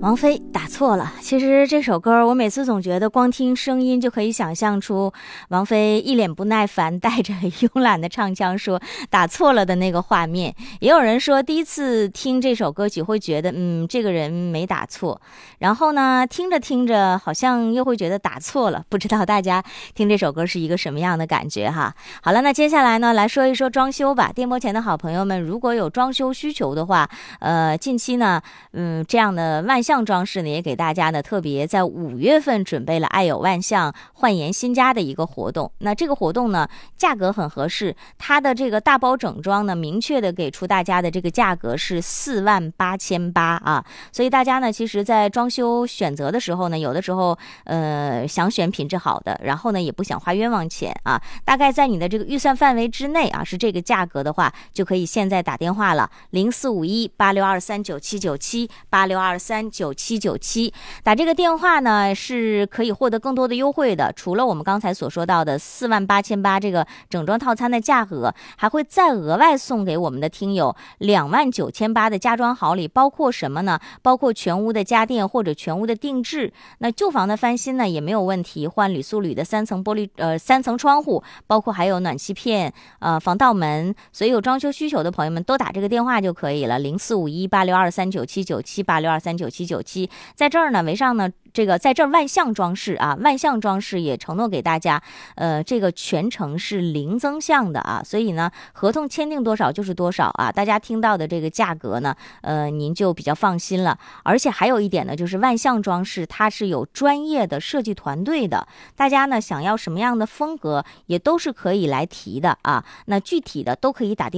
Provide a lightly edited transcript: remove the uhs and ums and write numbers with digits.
王菲打错了。其实这首歌我每次总觉得光听声音就可以想象出王菲一脸不耐烦带着慵懒的唱腔说打错了的那个画面。也有人说第一次听这首歌曲会觉得这个人没打错，然后呢听着听着好像又会觉得打错了。不知道大家听这首歌是一个什么样的感觉哈。好了，那接下来呢来说一说装修吧。电波前的好朋友们，如果有装修需求的话，近期呢这样的万象装饰呢也给大家呢特别在5月份准备了爱有万象焕颜新家的一个活动。那这个活动呢价格很合适，它的这个大包整装呢明确的给出大家的这个价格是48800啊。所以大家呢其实在装修选择的时候呢，有的时候想选品质好的，然后呢也不想花冤枉钱啊，大概在你的这个预算范围之内啊，是这个价格的话，就可以现在打电话了，04518623979786239797，打这个电话呢是可以获得更多的优惠的。除了我们刚才所说到的48800这个整装套餐的价格，还会再额外送给我们的听友29800的家装好礼，包括什么呢？包括全屋的家电或者全屋的定制。那旧房的翻新呢也没有问题，换铝塑铝的3层玻璃3层窗户，包括还有暖气片防盗门。所以有装修需求的朋友们都打这个电话就可以了，04518623979786239797。在这儿呢为上呢这个在这儿万象装饰啊，万象装饰也承诺给大家这个全程是零增项的啊，所以呢合同签订多少就是多少啊，大家听到的这个价格呢您就比较放心了。而且还有一点呢，就是万象装饰它是有专业的设计团队的，大家呢想要什么样的风格也都是可以来提的啊，那具体的都可以打电话